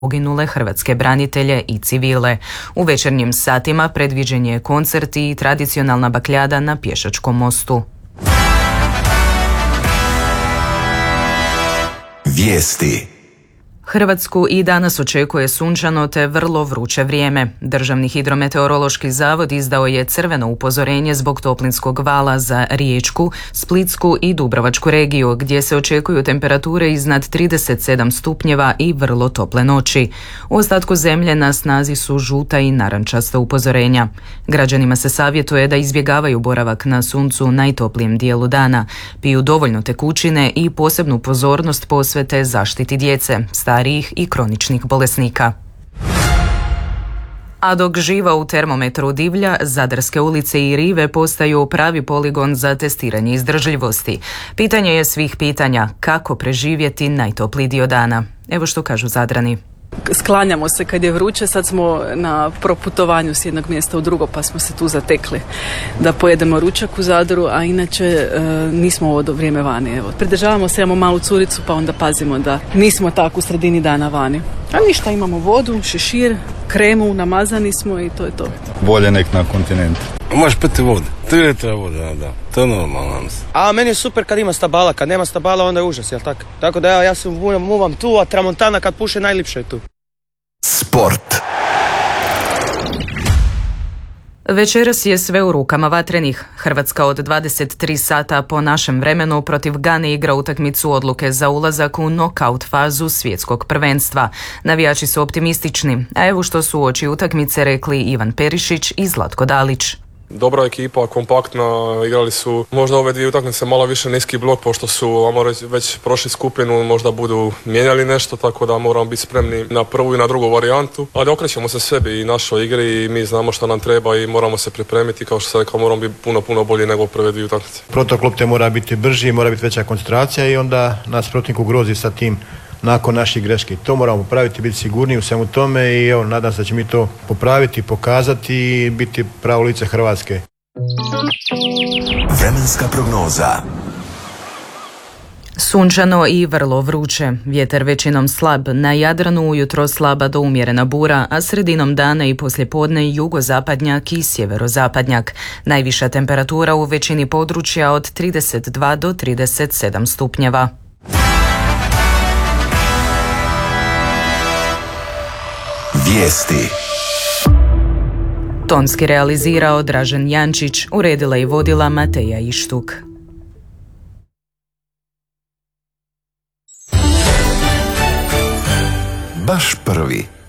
poginule hrvatske branitelje i civile. U večernjim satima predviđen je koncert i tradicionalna bakljada na Pješačkom mostu. Vijesti. Hrvatsku i danas očekuje sunčano te vrlo vruće vrijeme. Državni hidrometeorološki zavod izdao je crveno upozorenje zbog toplinskog vala za Riječku, Splitsku i Dubrovačku regiju, gdje se očekuju temperature iznad 37 stupnjeva i vrlo tople noći. U ostatku zemlje na snazi su žuta i narančasta upozorenja. Građanima se savjetuje da izbjegavaju boravak na suncu u najtoplijem dijelu dana, piju dovoljno tekućine i posebnu pozornost posvete zaštiti djece, starijih i kroničnih bolesnika. A dok živa u termometru divlja, Zadarske ulice i rive postaju pravi poligon za testiranje izdržljivosti. Pitanje je svih pitanja, kako preživjeti najtopliji dio dana. Evo što kažu Zadrani. Sklanjamo se kad je vruće, sad smo na proputovanju s jednog mjesta u drugo pa smo se tu zatekli da pojedemo ručak u Zadru, a inače nismo ovo do vrijeme vani. Evo. Pridržavamo se, imamo malu curicu pa onda pazimo da nismo tako u sredini dana vani. A ništa, imamo vodu, šešir, kremu, namazani smo i to je to. Bolje nek na kontinentu. Možeš piti vodu. 3 litra vode, da. To je normalno. A meni je super kad ima stabala, kad nema stabala onda je užas, jel tako? Tako da ja se muvam tu, a tramontana kad puše najljepše je tu. Sport. Večeras je sve u rukama vatrenih. Hrvatska od 23 sata po našem vremenu protiv Gane igra utakmicu odluke za ulazak u nokaut fazu svjetskog prvenstva. Navijači su optimistični, a evo što su uoči utakmice rekli Ivan Perišić i Zlatko Dalić. Dobra ekipa, kompaktna, igrali su možda ove dvije utakmice malo više niski blok, pošto su već prošli skupinu, možda budu mijenjali nešto, tako da moramo biti spremni na prvu i na drugu varijantu. Ali okrećemo se sebi i našoj igri i mi znamo što nam treba i moramo se pripremiti, kao što sam rekao, moramo biti puno bolji nego prve dvije utakmice. Protok lopte mora biti brži, mora biti veća koncentracija i onda nas protivnik ugrozi sa tim nakon naših greški. To moramo popraviti, biti sigurniji u svemu tome i evo, nadam se da će mi to popraviti, pokazati i biti pravo lice Hrvatske. Vremenska prognoza. Sunčano i vrlo vruće. Vjetar većinom slab, na Jadranu ujutro slaba do umjerena bura, a sredinom dana i poslijepodne jugozapadnjak i sjeverozapadnjak. Najviša temperatura u većini područja od 32 do 37 stupnjeva. Vijesti. Tonski realizirao Dražen Jančić, uredila i vodila Mateja Ištuk. Baš prvi.